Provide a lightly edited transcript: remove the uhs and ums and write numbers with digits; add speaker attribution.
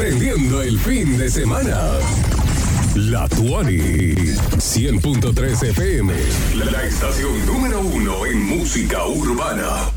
Speaker 1: prendiendo el fin de semana. La Tuani 100.3 FM, la estación número 1 en música urbana.